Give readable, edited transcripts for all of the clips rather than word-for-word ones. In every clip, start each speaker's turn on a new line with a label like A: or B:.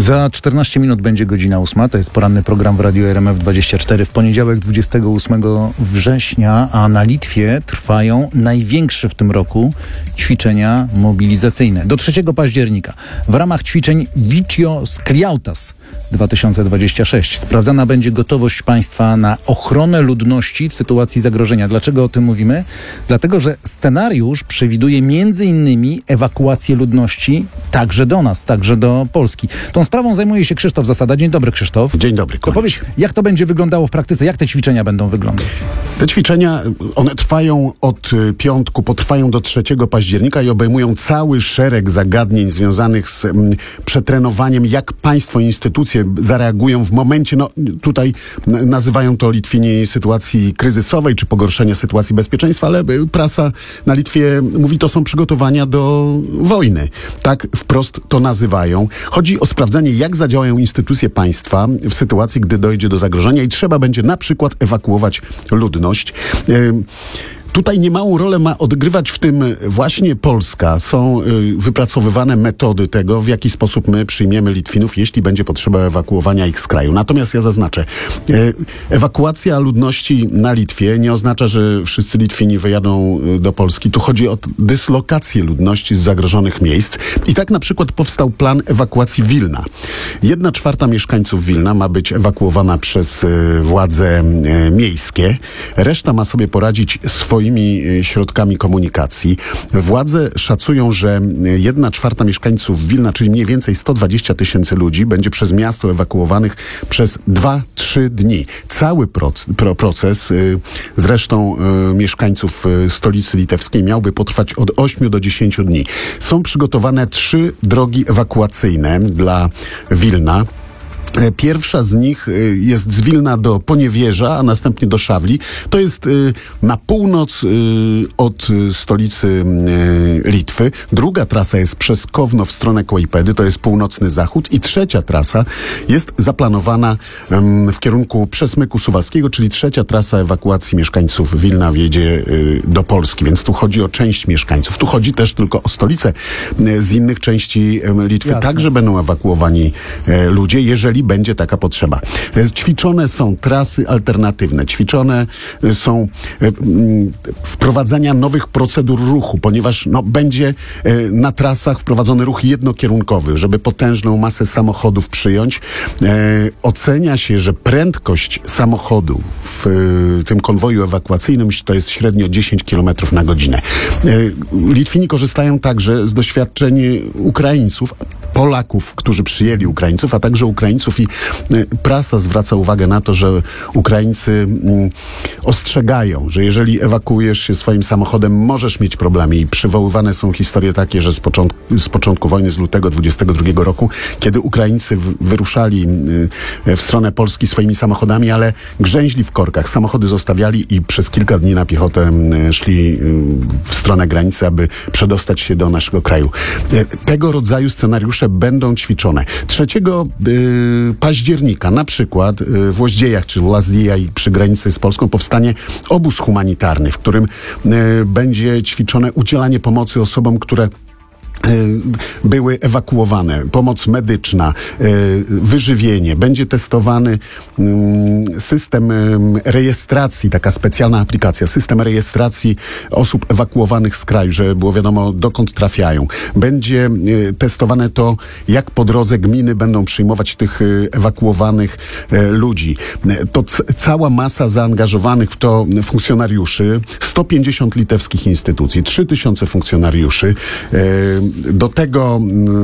A: Za 14 minut będzie godzina 8. To jest poranny program w Radiu RMF24 w poniedziałek 28 września, a na Litwie trwają największe w tym roku ćwiczenia mobilizacyjne. Do 3 października w ramach ćwiczeń Vyčio Skriautas 2026 sprawdzana będzie gotowość państwa na ochronę ludności w sytuacji zagrożenia. Dlaczego o tym mówimy? Dlatego, że scenariusz przewiduje m.in. ewakuację ludności także do nas, także do Polski. Tą sprawą zajmuje się Krzysztof Zasada. Dzień dobry, Krzysztof.
B: Dzień dobry,
A: to powiedz, jak to będzie wyglądało w praktyce? Jak te ćwiczenia będą wyglądać?
B: Te ćwiczenia, one trwają od piątku, potrwają do 3 października i obejmują cały szereg zagadnień związanych z przetrenowaniem, jak państwo i instytucje zareagują w momencie, tutaj nazywają to Litwini sytuacji kryzysowej, czy pogorszenia sytuacji bezpieczeństwa, ale prasa na Litwie mówi, to są przygotowania do wojny. Tak wprost to nazywają. Chodzi o sprawdzenie, jak zadziałają instytucje państwa w sytuacji, gdy dojdzie do zagrożenia i trzeba będzie na przykład ewakuować ludność. Tutaj niemałą rolę ma odgrywać w tym właśnie Polska. Są wypracowywane metody tego, w jaki sposób my przyjmiemy Litwinów, jeśli będzie potrzeba ewakuowania ich z kraju. Natomiast ja zaznaczę, ewakuacja ludności na Litwie nie oznacza, że wszyscy Litwini wyjadą do Polski. Tu chodzi o dyslokację ludności z zagrożonych miejsc. I tak na przykład powstał plan ewakuacji Wilna. 1/4 mieszkańców Wilna ma być ewakuowana przez władze miejskie. Reszta ma sobie poradzić swoimi środkami komunikacji. Władze szacują, że 1/4 mieszkańców Wilna, czyli mniej więcej 120 000 ludzi, będzie przez miasto ewakuowanych przez 2-3 dni. Cały proces zresztą mieszkańców stolicy litewskiej miałby potrwać od 8 do 10 dni. Są przygotowane 3 drogi ewakuacyjne dla Wilna. Pierwsza z nich jest z Wilna do Poniewierza, a następnie do Szawli. To jest na północ od stolicy Litwy. Druga trasa jest przez Kowno w stronę Kłajpedy, to jest północny zachód. I trzecia trasa jest zaplanowana w kierunku Przesmyku Suwalskiego, czyli trzecia trasa ewakuacji mieszkańców Wilna wjedzie do Polski. Więc tu chodzi o część mieszkańców. Tu chodzi też tylko o stolicę. Z innych części Litwy
A: Jasne. Także
B: będą ewakuowani ludzie, jeżeli będzie taka potrzeba. Ćwiczone są trasy alternatywne, ćwiczone są wprowadzania nowych procedur ruchu, ponieważ będzie na trasach wprowadzony ruch jednokierunkowy, żeby potężną masę samochodów przyjąć. Ocenia się, że prędkość samochodu w tym konwoju ewakuacyjnym to jest średnio 10 km na godzinę. Litwini korzystają także z doświadczeń Ukraińców, Polaków, którzy przyjęli Ukraińców, a także Ukraińców i prasa zwraca uwagę na to, że Ukraińcy ostrzegają, że jeżeli ewakuujesz się swoim samochodem, możesz mieć problemy i przywoływane są historie takie, że z początku wojny, z lutego 22 roku, kiedy Ukraińcy wyruszali w stronę Polski swoimi samochodami, ale grzęźli w korkach, samochody zostawiali i przez kilka dni na piechotę szli w stronę granicy, aby przedostać się do naszego kraju. Tego rodzaju scenariusze będą ćwiczone. 3 października na przykład w Łoździejach czy w Lazdijaj przy granicy z Polską powstanie obóz humanitarny, w którym będzie ćwiczone udzielanie pomocy osobom, które były ewakuowane, pomoc medyczna, wyżywienie. Będzie testowany system rejestracji, taka specjalna aplikacja, system rejestracji osób ewakuowanych z kraju, żeby było wiadomo, dokąd trafiają. Będzie testowane to, jak po drodze gminy będą przyjmować tych ewakuowanych ludzi. To cała masa zaangażowanych w to funkcjonariuszy, 150 litewskich instytucji, 3000 funkcjonariuszy, do tego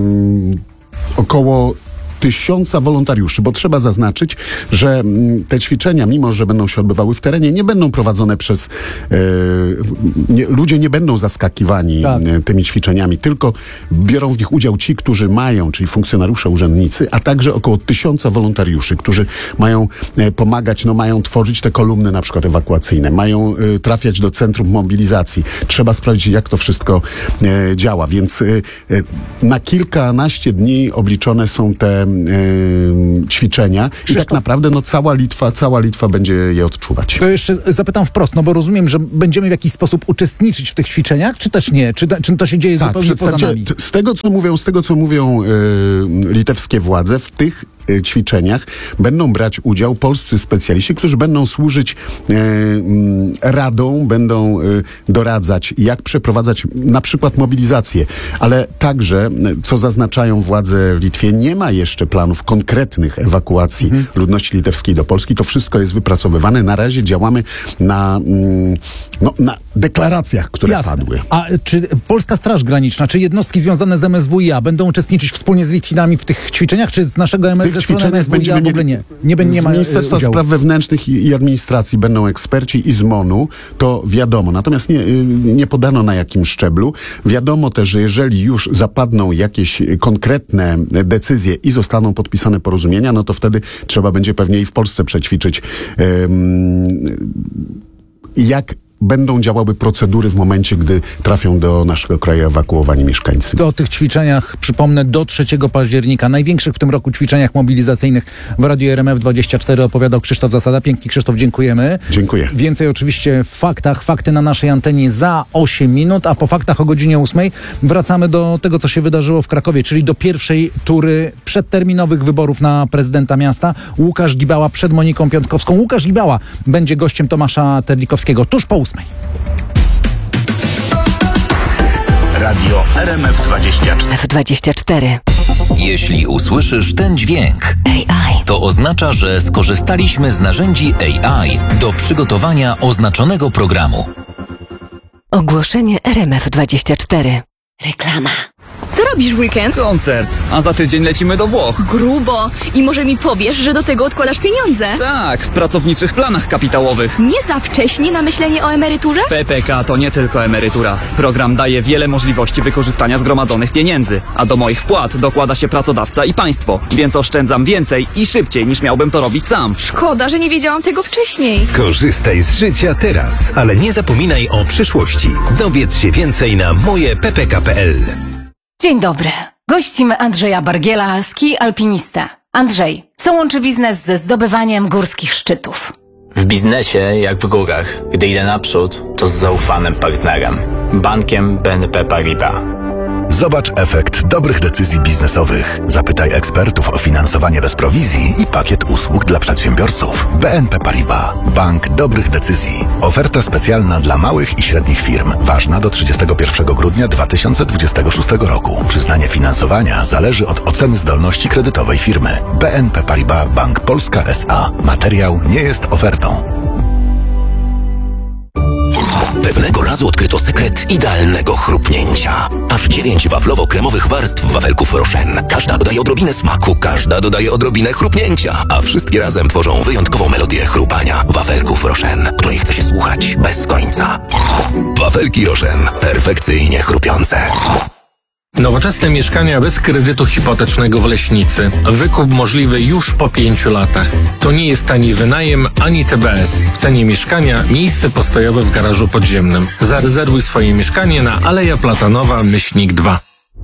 B: około 1000 wolontariuszy, bo trzeba zaznaczyć, że te ćwiczenia, mimo że będą się odbywały w terenie, nie będą prowadzone przez... ludzie nie będą zaskakiwani tymi ćwiczeniami, tylko biorą w nich udział ci, którzy mają, czyli funkcjonariusze, urzędnicy, a także około 1000 wolontariuszy, którzy mają pomagać, mają tworzyć te kolumny na przykład ewakuacyjne, mają trafiać do centrum mobilizacji. Trzeba sprawdzić, jak to wszystko działa, więc na kilkanaście dni obliczone są te ćwiczenia i tak naprawdę cała Litwa będzie je odczuwać.
A: To jeszcze zapytam wprost, no bo rozumiem, że będziemy w jakiś sposób uczestniczyć w tych ćwiczeniach, czy też nie? Czy to się dzieje zupełnie poza nami?
B: Z tego, co mówią litewskie władze, w tych ćwiczeniach będą brać udział polscy specjaliści, którzy będą służyć radą, będą doradzać, jak przeprowadzać na przykład mobilizację, ale także, co zaznaczają władze w Litwie, nie ma jeszcze planów konkretnych ewakuacji ludności litewskiej do Polski. To wszystko jest wypracowywane. Na razie działamy na deklaracjach, które padły.
A: A czy Polska Straż Graniczna, czy jednostki związane z MSWiA będą uczestniczyć wspólnie z Litwinami w tych ćwiczeniach, czy z naszego MSWiA w ogóle nie ma
B: Ministerstwa
A: udziału?
B: Spraw Wewnętrznych i Administracji będą eksperci i z MON-u, to wiadomo. Natomiast nie podano na jakim szczeblu. Wiadomo też, że jeżeli już zapadną jakieś konkretne decyzje i zostaną podpisane porozumienia, no to wtedy trzeba będzie pewnie i w Polsce przećwiczyć jak będą działały procedury w momencie, gdy trafią do naszego kraju ewakuowani mieszkańcy.
A: O tych ćwiczeniach, przypomnę, do 3 października, największych w tym roku ćwiczeniach mobilizacyjnych w Radiu RMF24 opowiadał Krzysztof Zasada. Pięknie, Krzysztof, dziękujemy.
B: Dziękuję.
A: Więcej oczywiście w faktach. Fakty na naszej antenie za 8 minut, a po faktach o godzinie 8 wracamy do tego, co się wydarzyło w Krakowie, czyli do pierwszej tury przedterminowych wyborów na prezydenta miasta. Łukasz Gibała przed Moniką Piątkowską. Łukasz Gibała będzie gościem Tomasza Terlikowskiego tuż po 8.
C: Radio RMF24.
D: F24.
C: Jeśli usłyszysz ten dźwięk,
D: AI.
C: to oznacza, że skorzystaliśmy z narzędzi AI do przygotowania oznaczonego programu.
D: Ogłoszenie RMF24. Reklama.
E: Co robisz w weekend?
F: Koncert, a za tydzień lecimy do Włoch.
E: Grubo. I może mi powiesz, że do tego odkładasz pieniądze?
F: Tak, w pracowniczych planach kapitałowych.
E: Nie za wcześnie na myślenie o emeryturze?
F: PPK to nie tylko emerytura. Program daje wiele możliwości wykorzystania zgromadzonych pieniędzy, a do moich wpłat dokłada się pracodawca i państwo, więc oszczędzam więcej i szybciej niż miałbym to robić sam.
E: Szkoda, że nie wiedziałam tego wcześniej.
G: Korzystaj z życia teraz, ale nie zapominaj o przyszłości. Dowiedz się więcej na mojeppk.pl.
H: Dzień dobry. Gościmy Andrzeja Bargiela, ski alpinista. Andrzej, co łączy biznes ze zdobywaniem górskich szczytów?
I: W biznesie, jak w górach, gdy idę naprzód, to z zaufanym partnerem. Bankiem BNP Paribas.
G: Zobacz efekt dobrych decyzji biznesowych. Zapytaj ekspertów o finansowanie bez prowizji i pakiet usług dla przedsiębiorców. BNP Paribas. Bank dobrych decyzji. Oferta specjalna dla małych i średnich firm. Ważna do 31 grudnia 2026 roku. Przyznanie finansowania zależy od oceny zdolności kredytowej firmy. BNP Paribas Bank Polska S.A. Materiał nie jest ofertą.
J: Pewnego razu odkryto sekret idealnego chrupnięcia. Aż 9 waflowo-kremowych warstw wafelków Rochen. Każda dodaje odrobinę smaku, każda dodaje odrobinę chrupnięcia, a wszystkie razem tworzą wyjątkową melodię chrupania wafelków Rochen, której chce się słuchać bez końca. Wafelki Rochen. Perfekcyjnie chrupiące.
K: Nowoczesne mieszkania bez kredytu hipotecznego w Leśnicy. Wykup możliwy już po 5 latach. To nie jest tani wynajem ani TBS. W cenie mieszkania miejsce postojowe w garażu podziemnym. Zarezerwuj swoje mieszkanie na Aleja Platanowa /2.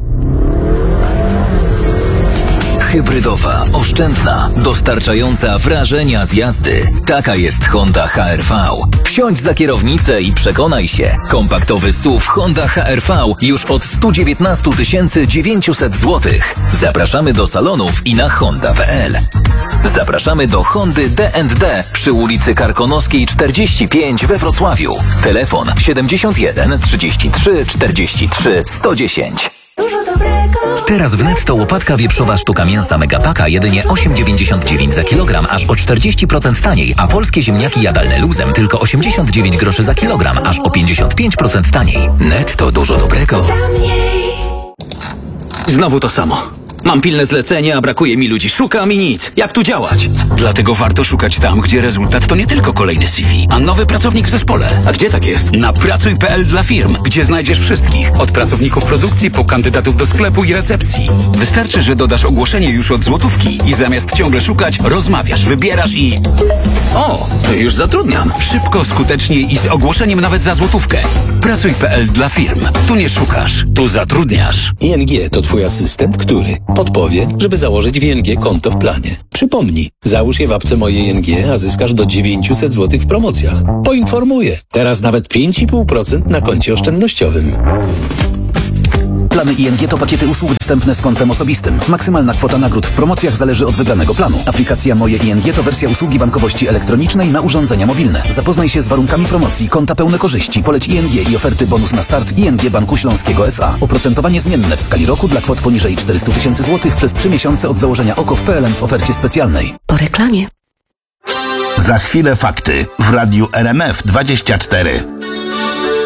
C: Hybrydowa, oszczędna, dostarczająca wrażenia z jazdy. Taka jest Honda HR-V. Wsiądź za kierownicę i przekonaj się. Kompaktowy SUV Honda HR-V już od 119 900 zł. Zapraszamy do salonów i na honda.pl. Zapraszamy do Hondy D&D przy ulicy Karkonoskiej 45 we Wrocławiu. Telefon 71 33 43 110.
E: Dużo dobrego.
C: Teraz w Netto łopatka wieprzowa sztuka mięsa Megapaka jedynie 8,99 za kilogram, aż o 40% taniej, a polskie ziemniaki jadalne luzem tylko 89 groszy za kilogram, aż o 55% taniej. Netto dużo dobrego.
F: Znowu to samo. Mam pilne zlecenie, a brakuje mi ludzi. Szukam i nic. Jak tu działać?
J: Dlatego warto szukać tam, gdzie rezultat to nie tylko kolejny CV, a nowy pracownik w zespole.
F: A gdzie tak jest?
J: Na pracuj.pl dla firm, gdzie znajdziesz wszystkich. Od pracowników produkcji po kandydatów do sklepu i recepcji. Wystarczy, że dodasz ogłoszenie już od złotówki i zamiast ciągle szukać, rozmawiasz, wybierasz i...
F: O, już zatrudniam.
J: Szybko, skutecznie i z ogłoszeniem nawet za złotówkę. Pracuj.pl dla firm. Tu nie szukasz, tu zatrudniasz.
G: ING to twój asystent, który?
J: Podpowie, żeby założyć w ING konto w planie. Przypomnij, załóż je w apce Moje ING, a zyskasz do 900 zł w promocjach. Poinformuję, teraz nawet 5,5% na koncie oszczędnościowym.
C: Plany ING to pakiety usług dostępne z kontem osobistym. Maksymalna kwota nagród w promocjach zależy od wybranego planu. Aplikacja Moje ING to wersja usługi bankowości elektronicznej na urządzenia mobilne. Zapoznaj się z warunkami promocji, konta pełne korzyści, poleć ING i oferty bonus na start ING Banku Śląskiego S.A. Oprocentowanie zmienne w skali roku dla kwot poniżej 400 000 złotych przez 3 miesiące od założenia OKO w PLN w ofercie specjalnej.
D: Po reklamie.
L: Za chwilę fakty w Radiu RMF 24.